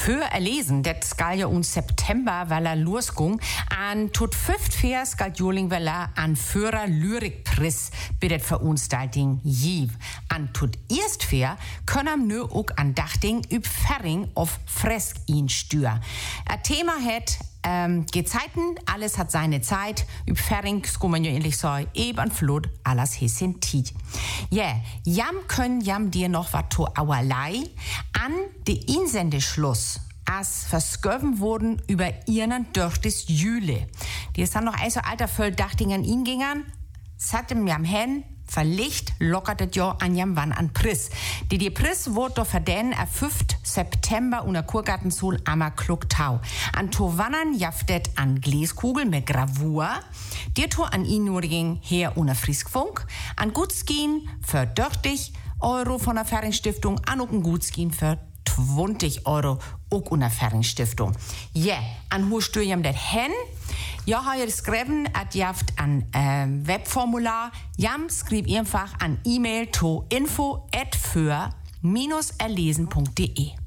Für erlesen, das skal ja uns September, weil er losging, an tot 5 Vers skal Joling, weil er an Führer Lyrikpris bidet Verunstaltung jiv. An tot erst Fair können nu auch an Dachting üb Ferring auf Fresk ihn stür. Ein Thema hat Gezeiten, alles hat seine Zeit. Üb Ferring, kann man ja ähnlich sagen, eben Flot, alles hessen Tiet. Ja, jam können jam dir noch wat to auerlei an de Insendeschluss as versköven wurden über ihren dörftes Jüle. Die ist dann noch ein so alter Völl dachting an ihn gingern, satem jam hen, verlicht lockertet jo an jam wann an Pris. Die Pris wurde doch verden am 5. September unter Kurgartenzul ammer Klucktau. An to wannern jaftet an Gläskugel mit Gravur. Die to an ihn nur ging her ohne Friskfunk. An Gutskien für 30 Euro von der Fernstiftung, an auch ein Gutskien für 20 Euro auch unter Fernstiftung. Ja, an wo stür jam det hen? Ja, ha ihr geschrieben, at jaft an Webformular. Jam schrieb einfach an E-Mail to info@für-erlesen.de.